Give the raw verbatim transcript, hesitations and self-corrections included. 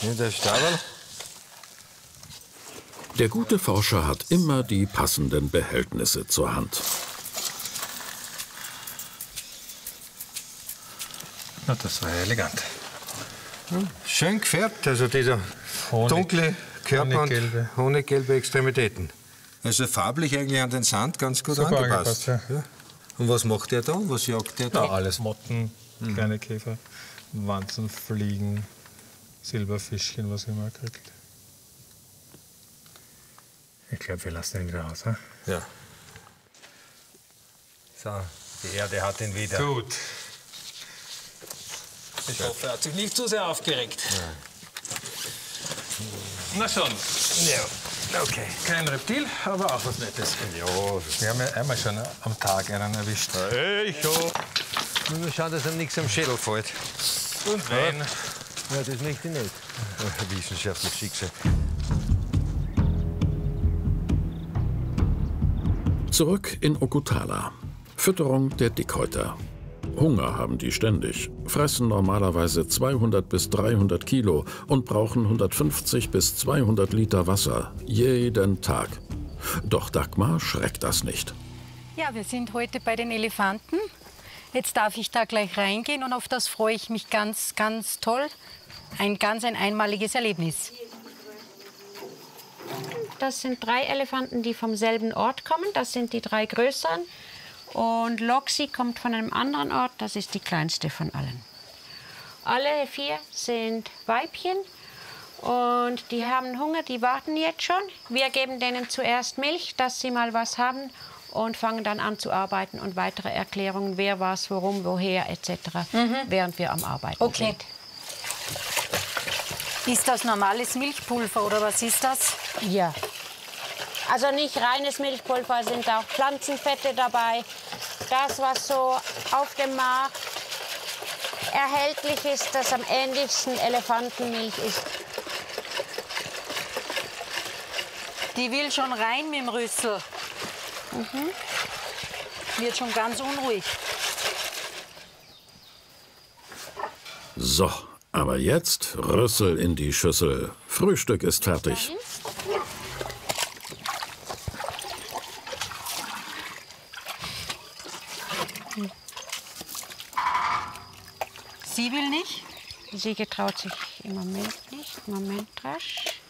In der Stabel. Der gute Forscher hat immer die passenden Behältnisse zur Hand. Na, das war ja elegant. Hm, schön gefärbt, also dieser Honig, dunkle Körper honiggelbe. und honiggelbe Extremitäten. Also farblich eigentlich an den Sand ganz gut Super angepasst. angepasst, ja. Ja. Und was macht der da? Was jagt der da? Ja, alles Motten, kleine Käfer, Wanzen, Fliegen, Silberfischchen, was immer kriegt. Ich glaube, wir lassen ihn wieder raus. Hm? Ja. So, die Erde hat ihn wieder. Gut. Ich hoffe, er hat sich nicht zu sehr aufgeregt. Ja. Na schon. Ja, okay. Kein Reptil, aber auch was Nettes. Ja, Wir haben ja einmal schon am Tag einen erwischt. hey, schon. Wir schauen, dass ihm nichts am Schädel fällt. Und wenn? Ja, das möchte ich nicht. Wissenschaftlich Schicksal. Zurück in Okutala. Fütterung der Dickhäuter. Hunger haben die ständig, fressen normalerweise zweihundert bis dreihundert Kilo und brauchen hundertfünfzig bis zweihundert Liter Wasser jeden Tag. Doch Dagmar schreckt das nicht. Ja, wir sind heute bei den Elefanten. Jetzt darf ich da gleich reingehen und auf das freue ich mich ganz, ganz toll. Ein ganz ein einmaliges Erlebnis. Das sind drei Elefanten, die vom selben Ort kommen. Das sind die drei größeren. Und Loxi kommt von einem anderen Ort, das ist die kleinste von allen. Alle vier sind Weibchen und die haben Hunger, die warten jetzt schon. Wir geben denen zuerst Milch, dass sie mal was haben und fangen dann an zu arbeiten und weitere Erklärungen, wer was, warum, woher et cetera, mhm. während wir am Arbeiten okay. sind. Ist das normales Milchpulver oder was ist das? Ja. Also nicht reines Milchpulver, sind auch Pflanzenfette dabei. Das, was so auf dem Markt erhältlich ist, das am ähnlichsten Elefantenmilch ist. Die will schon rein mit dem Rüssel. Mhm. Wird schon ganz unruhig. So, aber jetzt Rüssel in die Schüssel. Frühstück ist fertig. Sie will nicht? Sie getraut sich im Moment nicht. Moment rasch.